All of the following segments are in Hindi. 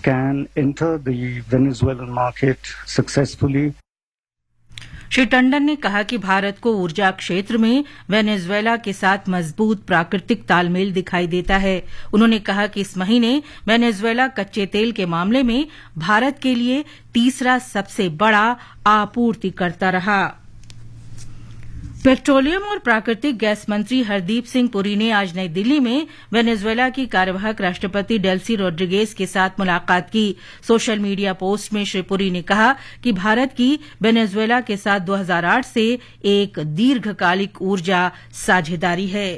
can enter the Venezuelan market successfully. Shri Tandon ने कहा कि भारत को ऊर्जा क्षेत्र में वेनेजुएला के साथ मजबूत प्राकृतिक तालमेल दिखाई देता है। उन्होंने कहा कि इस महीने वेनेजुएला कच्चे तेल के मामले में भारत के लिए तीसरा सबसे बड़ा आपूर्तिकर्ता रहा। पेट्रोलियम और प्राकृतिक गैस मंत्री हरदीप सिंह पुरी ने आज नई दिल्ली में वेनेजुएला की कार्यवाहक राष्ट्रपति डेल्सी रोड्रिगेज के साथ मुलाकात की। सोशल मीडिया पोस्ट में श्री पुरी ने कहा कि भारत की वेनेजुएला के साथ 2008 से एक दीर्घकालिक ऊर्जा साझेदारी है।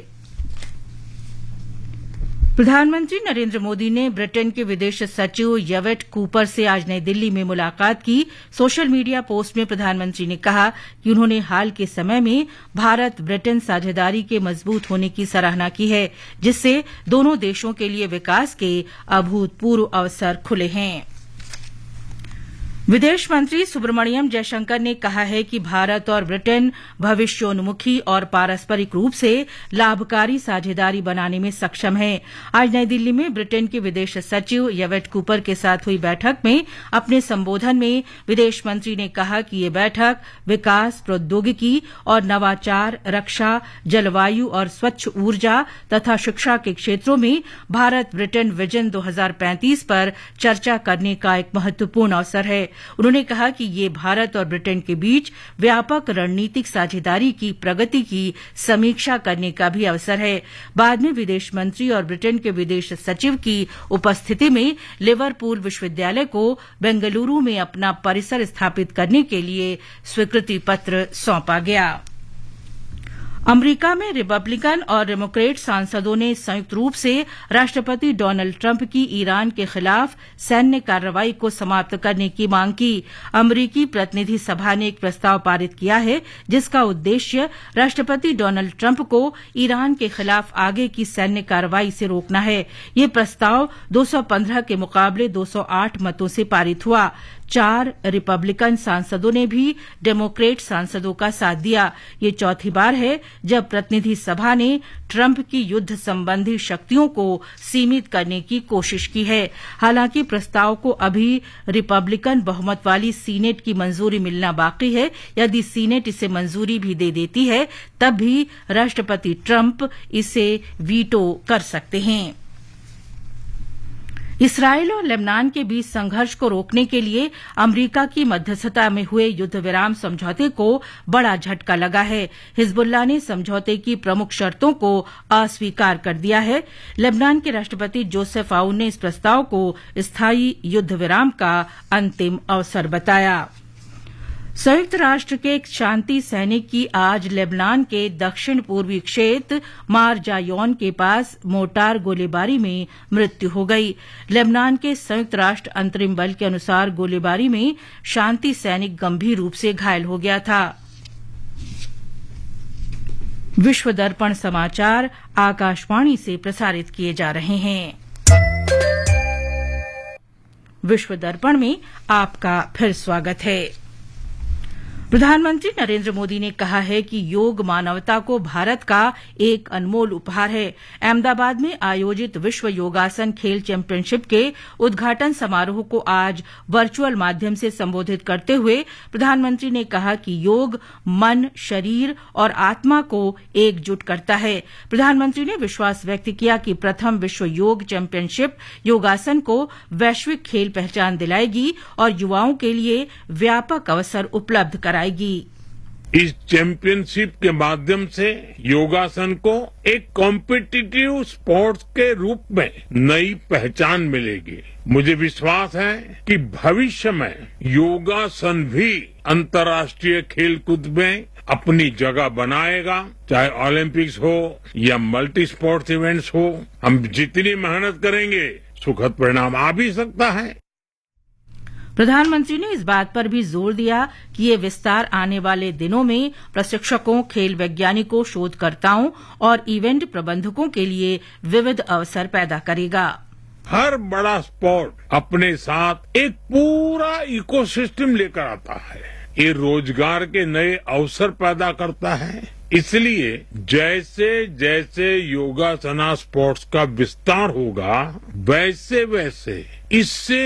प्रधानमंत्री नरेंद्र मोदी ने ब्रिटेन के विदेश सचिव येवेट कूपर से आज नई दिल्ली में मुलाकात की। सोशल मीडिया पोस्ट में प्रधानमंत्री ने कहा कि उन्होंने हाल के समय में भारत ब्रिटेन साझेदारी के मजबूत होने की सराहना की है, जिससे दोनों देशों के लिए विकास के अभूतपूर्व अवसर खुले हैं। विदेश मंत्री सुब्रमण्यम जयशंकर ने कहा है कि भारत और ब्रिटेन भविष्योन्मुखी और पारस्परिक रूप से लाभकारी साझेदारी बनाने में सक्षम हैं। आज नई दिल्ली में ब्रिटेन के विदेश सचिव येवेट कूपर के साथ हुई बैठक में अपने संबोधन में विदेश मंत्री ने कहा कि ये बैठक विकास, प्रौद्योगिकी और नवाचार, रक्षा, जलवायु और स्वच्छ ऊर्जा तथा शिक्षा के क्षेत्रों में भारत ब्रिटेन विजन 2035 पर चर्चा करने का एक महत्वपूर्ण अवसर है। उन्होंने कहा कि ये भारत और ब्रिटेन के बीच व्यापक रणनीतिक साझेदारी की प्रगति की समीक्षा करने का भी अवसर है। बाद में विदेश मंत्री और ब्रिटेन के विदेश सचिव की उपस्थिति में लिवरपूल विश्वविद्यालय को बेंगलुरु में अपना परिसर स्थापित करने के लिए स्वीकृति पत्र सौंपा गया। अमेरिका में रिपब्लिकन और डेमोक्रेट सांसदों ने संयुक्त रूप से राष्ट्रपति डोनाल्ड ट्रंप की ईरान के खिलाफ सैन्य कार्रवाई को समाप्त करने की मांग की। अमेरिकी प्रतिनिधि सभा ने एक प्रस्ताव पारित किया है, जिसका उद्देश्य राष्ट्रपति डोनाल्ड ट्रंप को ईरान के खिलाफ आगे की सैन्य कार्रवाई से रोकना है। ये प्रस्ताव 215 के मुकाबले 208 मतों से पारित हुआ। 4 रिपब्लिकन सांसदों ने भी डेमोक्रेट सांसदों का साथ दिया। ये चौथी बार है जब प्रतिनिधि सभा ने ट्रंप की युद्ध संबंधी शक्तियों को सीमित करने की कोशिश की है। हालांकि प्रस्ताव को अभी रिपब्लिकन बहुमत वाली सीनेट की मंजूरी मिलना बाकी है। यदि सीनेट इसे मंजूरी भी दे देती है, तब भी राष्ट्रपति ट्रंप इसे वीटो कर सकते हैं। इसराइल और लेबनान के बीच संघर्ष को रोकने के लिए अमेरिका की मध्यस्थता में हुए युद्ध विराम समझौते को बड़ा झटका लगा है। हिजबुल्लाह ने समझौते की प्रमुख शर्तों को अस्वीकार कर दिया है। लेबनान के राष्ट्रपति जोसेफ आउन ने इस प्रस्ताव को स्थायी युद्ध विराम का अंतिम अवसर बताया। संयुक्त राष्ट्र के एक शांति सैनिक की आज लेबनान के दक्षिण पूर्वी क्षेत्र मार जायोन के पास मोर्टार गोलीबारी में मृत्यु हो गई। लेबनान के संयुक्त राष्ट्र अंतरिम बल के अनुसार गोलीबारी में शांति सैनिक गंभीर रूप से घायल हो गया था। विश्व दर्पण समाचार आकाशवाणी से प्रसारित किए जा रहे हैं। विश्व दर्पण में आपका फिर स्वागत है। प्रधानमंत्री नरेंद्र मोदी ने कहा है कि योग मानवता को भारत का एक अनमोल उपहार है। अहमदाबाद में आयोजित विश्व योगासन खेल चैंपियनशिप के उद्घाटन समारोह को आज वर्चुअल माध्यम से संबोधित करते हुए प्रधानमंत्री ने कहा कि योग मन, शरीर और आत्मा को एकजुट करता है। प्रधानमंत्री ने विश्वास व्यक्त किया कि प्रथम विश्व योग चैंपियनशिप योगासन को वैश्विक खेल पहचान दिलाएगी और युवाओं के लिए व्यापक अवसर उपलब्ध कराएगी। इस चैंपियनशिप के माध्यम से योगासन को एक कॉम्पिटिटिव स्पोर्ट्स के रूप में नई पहचान मिलेगी। मुझे विश्वास है कि भविष्य में योगासन भी अंतर्राष्ट्रीय खेलकूद में अपनी जगह बनाएगा। चाहे ओलंपिक्स हो या मल्टी स्पोर्ट्स इवेंट्स हो, हम जितनी मेहनत करेंगे सुखद परिणाम आ भी सकता है। प्रधानमंत्री ने इस बात पर भी जोर दिया कि ये विस्तार आने वाले दिनों में प्रशिक्षकों, खेल वैज्ञानिकों, शोधकर्ताओं और इवेंट प्रबंधकों के लिए विविध अवसर पैदा करेगा। हर बड़ा स्पोर्ट अपने साथ एक पूरा इकोसिस्टम लेकर आता है। ये रोजगार के नए अवसर पैदा करता है। इसलिए जैसे जैसे योगासना स्पोर्ट्स का विस्तार होगा, वैसे वैसे इससे